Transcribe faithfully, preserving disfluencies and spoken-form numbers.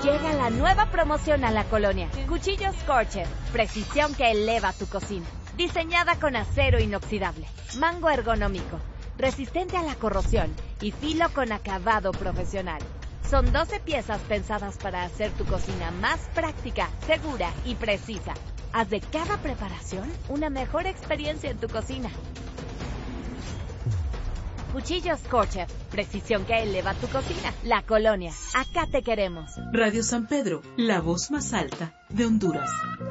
Llega la nueva promoción a la colonia. Cuchillos Scorcher. Precisión que eleva tu cocina. Diseñada con acero inoxidable. Mango ergonómico. Resistente a la corrosión. Y filo con acabado profesional. Son doce piezas pensadas para hacer tu cocina más práctica, segura y precisa. Haz de cada preparación una mejor experiencia en tu cocina. Cuchillos Scorcher, precisión que eleva tu cocina. La colonia, acá te queremos. Radio San Pedro, la voz más alta de Honduras.